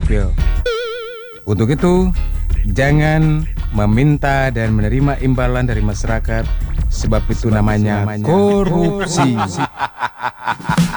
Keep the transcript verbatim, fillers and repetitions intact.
pedofil. Untuk itu, jangan meminta dan menerima imbalan dari masyarakat, sebab itu namanya korupsi.